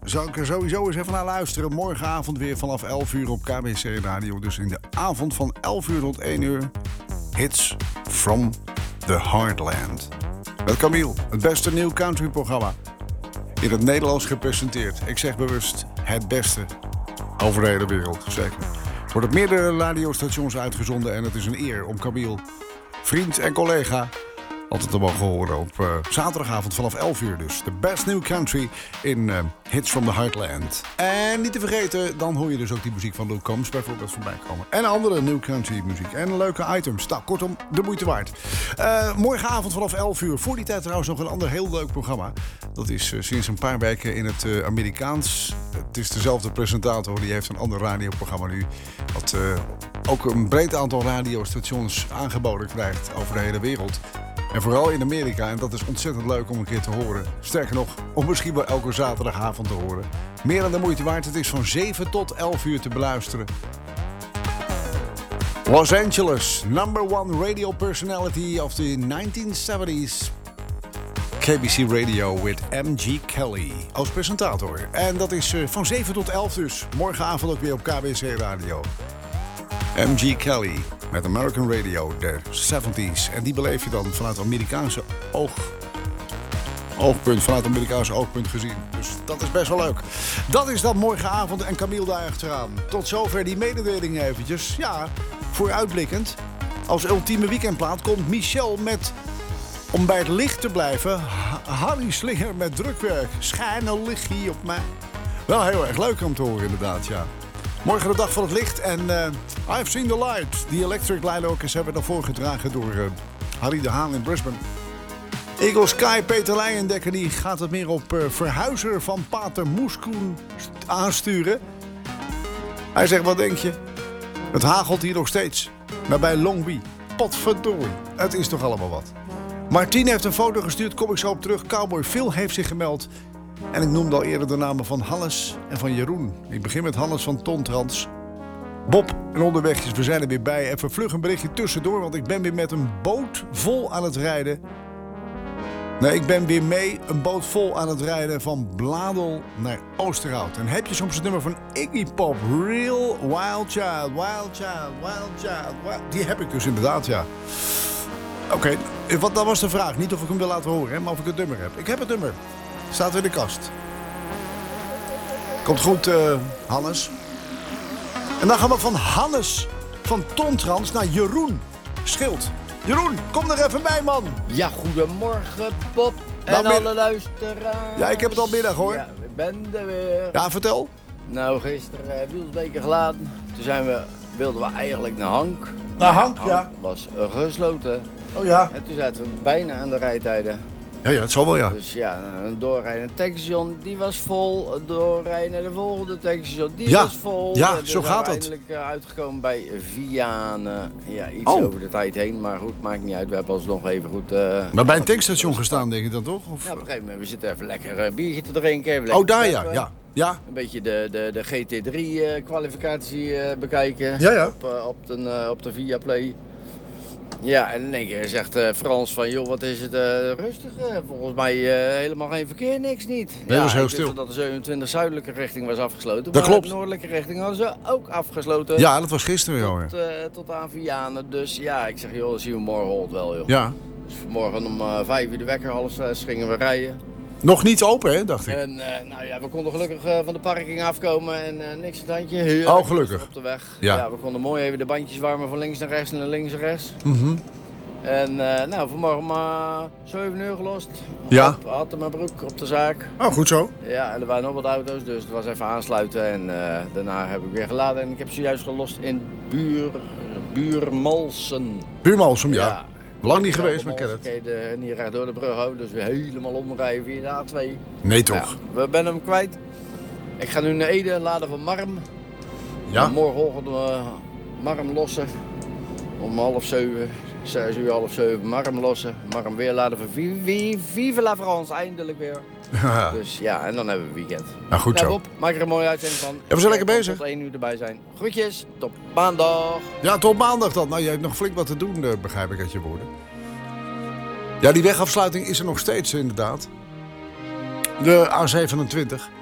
zou ik er sowieso eens even naar luisteren. Morgenavond weer vanaf 11 uur op KBC Radio. Dus in de avond van 11 uur tot 1 uur. Hits from the Heartland. Met Camille, het beste nieuw country-programma. In het Nederlands gepresenteerd. Ik zeg bewust het beste over de hele wereld, zeker. Wordt op meerdere radiostations uitgezonden en het is een eer om Camille, vriend en collega, altijd te mogen horen op zaterdagavond vanaf 11 uur dus. De best new country in Hits from the Heartland. En niet te vergeten, dan hoor je dus ook die muziek van Luke Combs bijvoorbeeld voorbij komen. En andere new country muziek. En leuke items. Nou, kortom, de moeite waard. Morgenavond vanaf 11 uur. Voor die tijd trouwens nog een ander heel leuk programma. Dat is sinds een paar weken in het Amerikaans. Het is dezelfde presentator, die heeft een ander radioprogramma nu. Dat ook een breed aantal radiostations aangeboden krijgt over de hele wereld. En vooral in Amerika. En dat is ontzettend leuk om een keer te horen. Sterker nog, om misschien wel elke zaterdagavond te horen. Meer dan de moeite waard. Het is van 7 tot 11 uur te beluisteren. Los Angeles, #1 radio personality of the 1970s. KBC Radio with M.G. Kelly als presentator. En dat is van 7 tot 11 dus. Morgenavond ook weer op KBC Radio. M.G. Kelly met American Radio, de 70s. En die beleef je dan vanuit Amerikaanse oogpunt, vanuit Amerikaanse oogpunt gezien. Dus dat is best wel leuk. Dat is dan morgenavond en Camille daar achteraan. Tot zover die mededeling eventjes. Ja, vooruitblikkend. Als ultieme weekendplaat komt Michel met, om bij het licht te blijven, Harry Slinger met drukwerk. Schijn een lichtje op mij. Wel heel erg leuk om te horen inderdaad, ja. Morgen de dag van het licht en I've Seen the Light. Die Electric Light Orchestra hebben we daarvoor gedragen door Harry de Haan in Brisbane. Eagle Sky, Peter Leijendekker, die gaat het meer op verhuizer van Pater Moeskoen aansturen. Hij zegt, wat denk je? Het hagelt hier nog steeds. Maar bij Longby, potverdorie, het is toch allemaal wat. Martien heeft een foto gestuurd, kom ik zo op terug. Cowboy Phil heeft zich gemeld. En ik noemde al eerder de namen van Hannes en van Jeroen. Ik begin met Hannes van Tontrans. Bob en onderwegjes, we zijn er weer bij. Even vlug een berichtje tussendoor, want ik ben weer met een boot vol aan het rijden. Nee, ik ben weer mee een boot vol aan het rijden van Bladel naar Oosterhout. En heb je soms het nummer van Iggy Pop, Real Wild Child, Wild Child, Wild Child, Wild... Die heb ik dus inderdaad, ja. Oké, dat was de vraag. Niet of ik hem wil laten horen, maar of ik het nummer heb. Ik heb het nummer. Staat in de kast. Komt goed, Hannes. En dan gaan we van Hannes van Tontrans naar Jeroen Schild. Jeroen, kom er even bij, man. Ja, goedemorgen, Bob en alle luisteraars. Ja, ik heb het al middag, hoor. Ja, ik ben er weer. Ja, vertel. Nou, gisteren Wielsbeker geladen. Toen wilden we eigenlijk naar Hank. Naar Hank, ja. Hank was gesloten. Oh ja. En toen zaten we bijna aan de rijtijden. Ja, het zal wel, ja. Dus ja, een doorrijden tankstation, die was vol. Doorrijden naar de volgende tankstation, die was vol. Ja, dus zo gaat het. Uiteindelijk uitgekomen bij Vianen. Ja, iets over de tijd heen, maar goed, maakt niet uit. We hebben alsnog even goed... maar bij een tankstation gestaan, denk ik dan toch? Of? Ja, op een gegeven moment, we zitten even lekker een biertje te drinken. Even daar ja. Ja. Een beetje de GT3-kwalificatie bekijken. Ja. Op de Viaplay. Ja, en in één keer zegt Frans van, joh, wat is het rustig. Volgens mij helemaal geen verkeer, niks niet. Nee, dat was heel stil. Dat de 27 zuidelijke richting was afgesloten. Dat klopt. De noordelijke richting hadden ze ook afgesloten. Ja, dat was gisteren, joh. Tot aan Vianen. Dus ja, ik zeg, joh, dat zien we morgen wel, joh. Ja. Dus vanmorgen om 5 uur de wekker, 5:30 gingen we rijden. Nog niet open, hè, dacht ik. En nou ja, we konden gelukkig van de parking afkomen en niks aan het handje. Gelukkig. Op de weg. Ja. We konden mooi even de bandjes warmen van links naar rechts en naar links naar rechts. Mhm. En nou, vanmorgen maar 7 uur gelost. Ja. Had mijn broek op de zaak. Oh, goed zo. Ja, en er waren nog wat auto's, dus het was even aansluiten. En daarna heb ik weer geladen en ik heb zojuist gelost in Buurmalsen. Buurmalsen, ja. Lang niet geweest, maar ik ken het. En hier recht door de brug ook, dus weer helemaal omrijden via de A2. Nee, toch? Ja, we ben hem kwijt. Ik ga nu naar Ede, laden van Marm. Ja? Morgenochtend Marm lossen. Om 6:30, 6:30 Marm lossen. Marm weer laden van Vive la France, eindelijk weer. Ja. Dus ja, en dan hebben we weekend. Nou, goed zo. Bob, maak er een mooie uitzending van. Ja, we zijn lekker bezig. Tot 1 uur erbij zijn. Groetjes, tot maandag. Ja, tot maandag dan. Nou, je hebt nog flink wat te doen, begrijp ik uit je woorden. Ja, die wegafsluiting is er nog steeds, inderdaad. De A27.